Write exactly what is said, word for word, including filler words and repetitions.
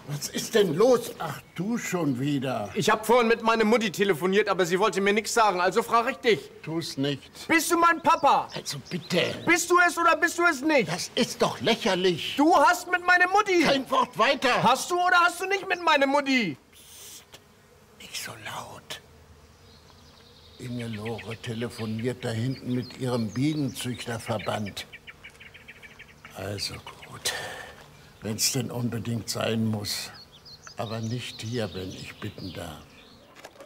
Was ist denn los? Ach, du schon wieder. Ich habe vorhin mit meiner Mutti telefoniert, aber sie wollte mir nichts sagen, also frage ich dich. Tu's nicht. Bist du mein Papa? Also bitte. Bist du es oder bist du es nicht? Das ist doch lächerlich. Du hast mit meiner Mutti. Kein Wort weiter. Hast du oder hast du nicht mit meiner Mutti? Psst, nicht so laut. Ingelore telefoniert da hinten mit ihrem Bienenzüchterverband. Also gut. Wenn's denn unbedingt sein muss. Aber nicht hier, wenn ich bitten darf.